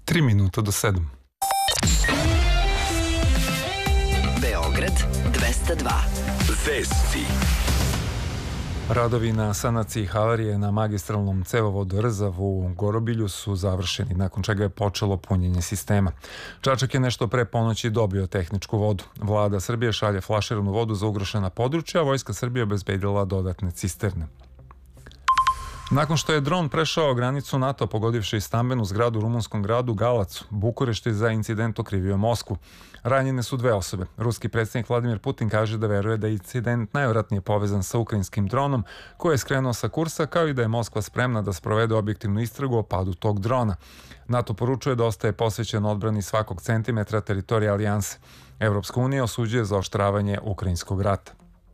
3 minuta do 7. Beograd 202. Vesti. Radovi na sanaciji havarije na magistralnom cevovodu Rzav u Gorobilju su završeni, nakon čega je počelo punjenje sistema. Čačak je nešto pre ponoći dobio tehničku vodu. Vlada Srbije šalje flaširanu vodu za ugrožena područja, a Vojska Srbije obezbedila dodatne cisterne. Nakon što je dron prešao granicu NATO pogodivši stambenu zgradu u rumunskom gradu Galacu, Bukurešt je za incident okrivio Moskvu. Ranjene su 2 osobe. Ruski predsjednik Vladimir Putin kaže da veruje da je incident najvjerojatnije povezan sa ukrajinskim dronom koji je skrenuo sa kursa, kao i da je Moskva spremna da sprovede objektivnu istragu o padu tog drona. NATO poručuje da ostaje posvećen odbrani svakog centimetra teritorija alijanse. Evropska unija osuđuje zaoštravanje ukrajinskog rata.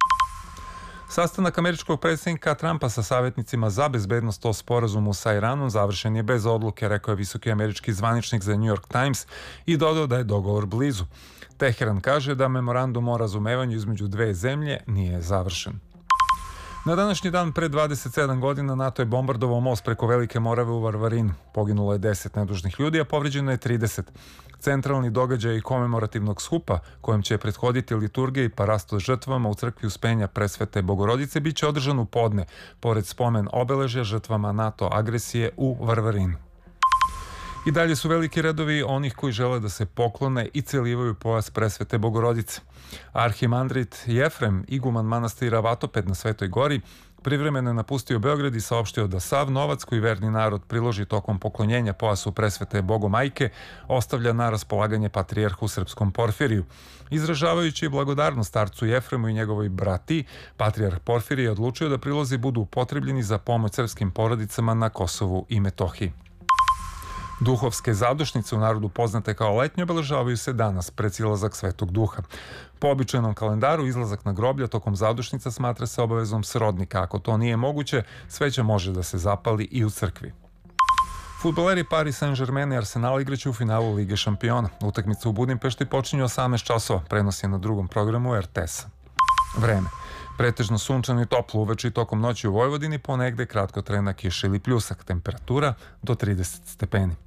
Sastanak američkog predsjednika Trumpa sa savjetnicima za bezbednost o sporazumu sa Iranom završen je bez odluke, rekao je visoki američki zvaničnik za New York Times i dodao da je dogovor blizu. Teheran kaže da memorandum o razumevanju između 2 zemlje nije završen. Na današnji dan pre 27 godina NATO je bombardovao most preko Velike Morave u Varvarinu. Poginulo je 10 nedužnih ljudi, a povređeno je 30. Centralni događaj komemorativnog skupa, kojem će prethoditi liturgija i parasto žrtvama u crkvi Uspenja Presvete Bogorodice, bit će održan u podne, pored spomen obeležja žrtvama NATO agresije u Varvarinu. I dalje su veliki redovi onih koji žele da se poklone i celivaju pojas Presvete Bogorodice. Arhimandrit Jefrem, iguman manastira Vatoped na Svetoj Gori, privremeno je napustio Beograd i saopštio da sav novac koji verni narod priloži tokom poklonjenja pojasu Presvete Bogomajke ostavlja na raspolaganje patrijarhu srpskom Porfiriju. Izražavajući blagodarnost starcu Jefremu i njegovoj brati, patrijarh Porfirije je odlučio da prilozi budu upotrebljeni za pomoć srpskim porodicama na Kosovu i Metohiji. Duhovske zadušnice, u narodu poznate kao letnje, obeležavaju se danas pred silazak Svetog Duha. Po običajnom kalendaru izlazak na groblja tokom zadušnica smatra se obavezom srodnika. Ako to nije moguće, sveća može da se zapali i u crkvi. Fudbaleri Paris Saint-Germain i Arsenal igraće u finalu Lige šampiona. Utakmica u Budimpešti počinje 18 časova, prenos je na drugom programu RTS-a. Vreme. Pretežno sunčano i toplo uveče i tokom noći u Vojvodini, ponegde kratkotrajna kiša ili pljusak, temperatura do 30 stepeni.